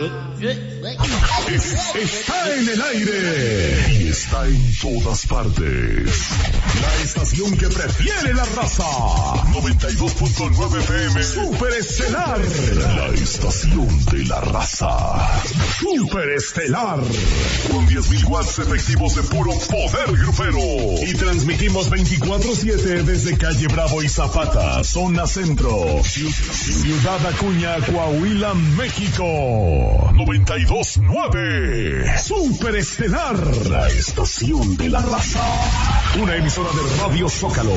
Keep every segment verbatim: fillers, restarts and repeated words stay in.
Está en el aire y está en todas partes. La estación que prefiere la raza. noventa y dos punto nueve F M. Super Estelar. La estación de la raza. Super Estelar. Con diez mil watts efectivos de puro poder grupero. Y transmitimos veinticuatro siete desde Calle Bravo y Zapata, zona centro. Ciudad Acuña, Coahuila, México. noventa y dos punto nueve. Super Estelar. La estación de la raza. Una emisora de Radio Zócalo.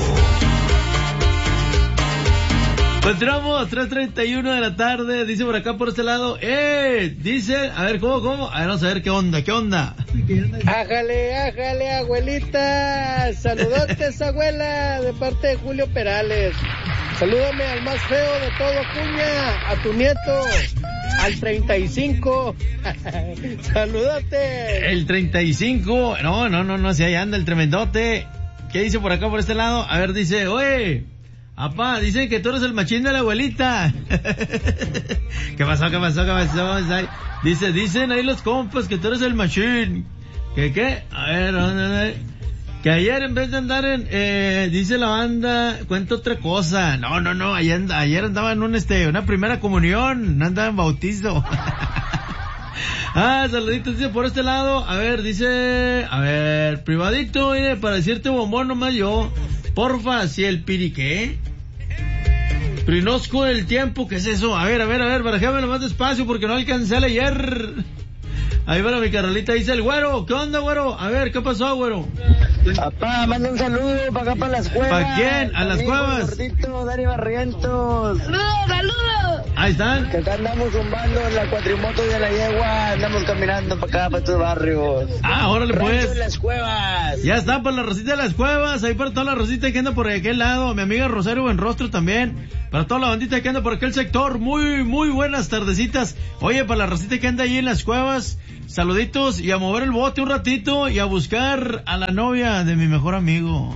Encontramos tres treinta y uno de la tarde, dice por acá por este lado, eh, dice, a ver, ¿cómo, cómo? A ver, vamos a ver qué onda, qué onda. Ájale, ájale, abuelita, saludotes, abuela, de parte de Julio Perales. Salúdame al más feo de todo, Cuña, a tu nieto, al treinta y cinco. Saludote. El treinta y cinco, no, no, no, no, si ahí anda el tremendote. ¿Qué dice por acá por este lado? A ver, dice, oye, apá, dicen que tú eres el machín de la abuelita. ¿Qué pasó, qué pasó, qué pasó? Dice, dicen ahí los compas que tú eres el machín. ¿Qué, qué? A ver, ¿dónde, dónde? Que ayer en vez de andar en, eh, dice la banda, cuenta otra cosa. No, no, no, ayer, ayer andaba en un, este, una primera comunión, no andaba en bautizo. Ah, saluditos, dice por este lado. A ver, dice, a ver, privadito, mire, para decirte bombón nomás yo. Porfa, si el piriqué. Prinosco del tiempo, ¿qué es eso? A ver, a ver, a ver, barajémelo más despacio porque no alcancé a leer. Ahí para mi carnalita dice el güero. ¿Qué onda, güero? A ver, ¿qué pasó, güero? Papá, manda un saludo para acá, para las cuevas. ¿Para quién? ¿A las Amigo cuevas? Gordito, Dani Barrientos. ¡Saludos, saludos! Ahí están. Que acá andamos zumbando en la cuatrimoto de la yegua. Andamos caminando para acá, para estos barrios. Ah, órale pues. Rancho en las cuevas. Ya está, para la Rosita de las Cuevas. Ahí para toda la Rosita que anda por aquel lado. Mi amiga Rosario Buenrostro también. Para toda la bandita que anda por aquel sector. Muy, muy buenas tardecitas. Oye, para la Rosita que anda ahí en las cuevas. Saluditos y a mover el bote un ratito y a buscar a la novia de mi mejor amigo.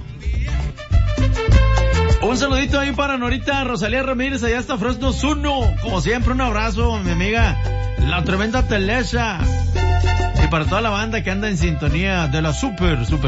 Un saludito ahí para Norita Rosalía Ramírez, allá hasta Fresnos uno. Como siempre, un abrazo, mi amiga, la tremenda Telesa. Y para toda la banda que anda en sintonía de la super, super